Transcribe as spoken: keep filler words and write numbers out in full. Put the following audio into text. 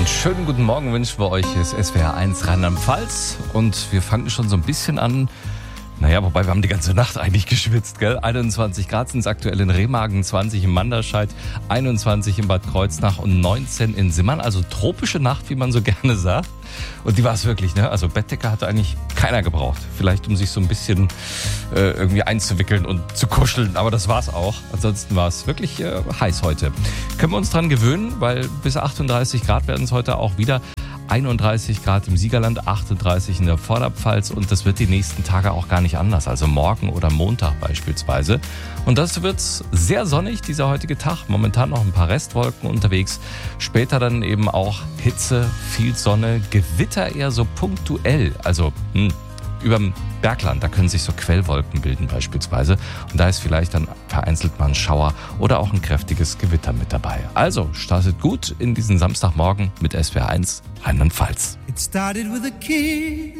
schönen guten Morgen wünschen wir euch. Es ist S W R eins Rheinland-Pfalz und wir fangen schon so ein bisschen an. Naja, wobei wir haben die ganze Nacht eigentlich geschwitzt, gell? einundzwanzig Grad sind es aktuell in Remagen, zwanzig in Manderscheid, einundzwanzig in Bad Kreuznach und neunzehn in Simmern. Also tropische Nacht, wie man so gerne sagt. Und die war es wirklich, ne? Also Bettdecke hatte eigentlich keiner gebraucht. Vielleicht, um sich so ein bisschen äh, irgendwie einzuwickeln und zu kuscheln. Aber das war's auch. Ansonsten war es wirklich äh, heiß heute. Können wir uns dran gewöhnen, weil bis achtunddreißig Grad werden es heute auch wieder. einunddreißig Grad im Siegerland, achtunddreißig in der Vorderpfalz und das wird die nächsten Tage auch gar nicht anders, also morgen oder Montag beispielsweise. Und das wird sehr sonnig, dieser heutige Tag, momentan noch ein paar Restwolken unterwegs, später dann eben auch Hitze, viel Sonne, Gewitter eher so punktuell, also hm, überm Bergland, da können sich so Quellwolken bilden beispielsweise und da ist vielleicht dann vereinzelt mal ein Schauer oder auch ein kräftiges Gewitter mit dabei. Also startet gut in diesen Samstagmorgen mit S W R eins Rheinland-Pfalz. It started with a kiss.